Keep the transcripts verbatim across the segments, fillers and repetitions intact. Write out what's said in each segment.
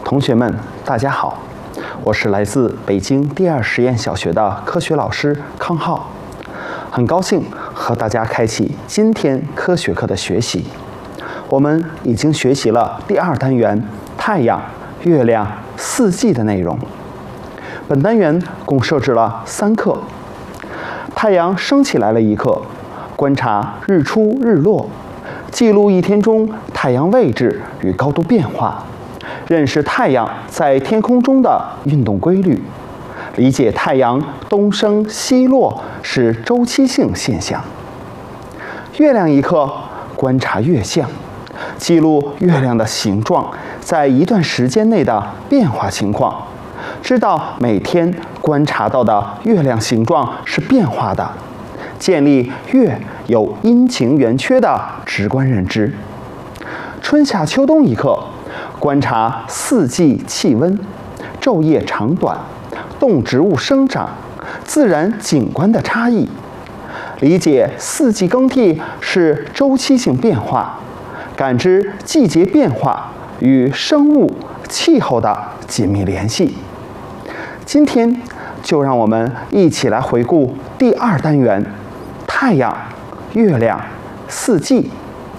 同学们，大家好，我是来自北京第二实验小学的科学老师康浩，很高兴和大家开启今天科学课的学习。我们已经学习了第二单元太阳、月亮、四季的内容。本单元共设置了三课：太阳升起来了一课，观察日出日落，记录一天中太阳位置与高度变化，认识太阳在天空中的运动规律，理解太阳东升西落是周期性现象。月亮一课，观察月相，记录月亮的形状在一段时间内的变化情况，知道每天观察到的月亮形状是变化的，建立月有阴晴圆缺的直观认知。春夏秋冬一课，观察四季气温、昼夜长短、动植物生长、自然景观的差异，理解四季更替是周期性变化，感知季节变化与生物、气候的紧密联系。今天就让我们一起来回顾第二单元太阳、月亮、四季。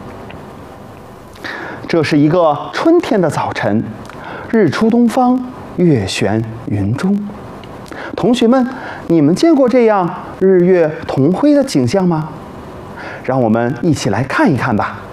这是一个春天的早晨，日出东方，月悬云中。同学们，你们见过这样日月同辉的景象吗？让我们一起来看一看吧。